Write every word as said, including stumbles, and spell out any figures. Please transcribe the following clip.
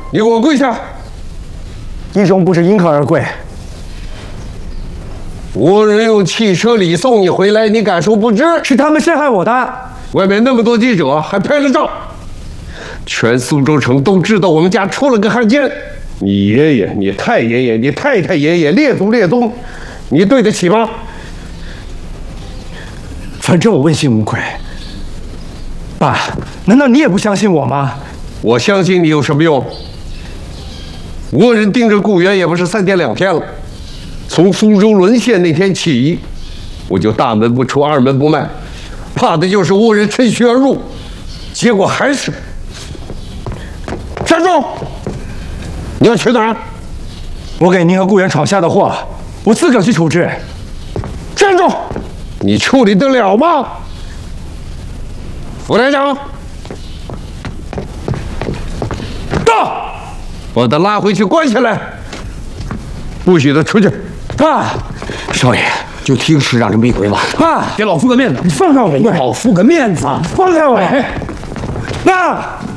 你给我跪下！ 义兄不是因何而跪。 无人用汽车礼送你回来，你敢说不知？ 是他们陷害我的。 外面那么多记者，还拍了照，全苏州城都知道我们家出了个汉奸。你爷爷、你太爷爷、你太太爷爷，列祖列宗，你对得起吗？ 反正我问心无愧。爸，难道你也不相信我吗？ 我相信你有什么用？倭人盯着固原也不是三天两天了。从苏州沦陷那天起，我就大门不出二门不迈，怕的就是倭人趁虚而入，结果还是……站住！你要去哪儿？ 我给您和顾源闯下的祸，我自个去处置。 站住！你处理得了吗？副连长，到，把他拉回去关起来，不许他出去。 爸， 少爷，就听师长这么一回吧。 爸， 给老夫个面子， 你放开我！ 给老夫个面子， 放开我！爸。